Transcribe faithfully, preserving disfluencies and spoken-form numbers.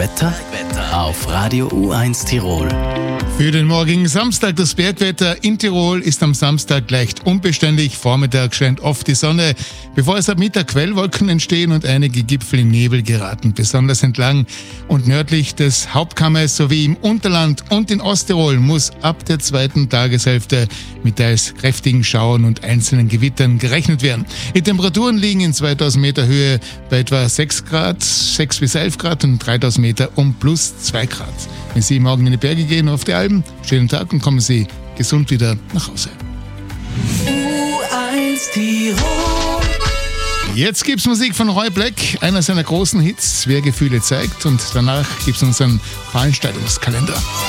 Wetter auf Radio U eins Tirol. Für den morgigen Samstag das Bergwetter in Tirol ist am Samstag leicht unbeständig. Vormittag scheint oft die Sonne, bevor es ab Mittag Quellwolken entstehen und einige Gipfel in Nebel geraten. Besonders entlang und nördlich des Hauptkammes sowie im Unterland und in Osttirol muss ab der zweiten Tageshälfte mit teils kräftigen Schauern und einzelnen Gewittern gerechnet werden. Die Temperaturen liegen in zweitausend Meter Höhe bei etwa sechs Grad, sechs bis elf Grad und dreitausend Meter um plus zwei Grad. Wenn Sie morgen in die Berge gehen, auf die Alpen, schönen Tag und kommen Sie gesund wieder nach Hause. U eins Tirol. Jetzt gibt's Musik von Roy Black, einer seiner großen Hits, Wer Gefühle zeigt, und danach gibt's unseren Veranstaltungskalender.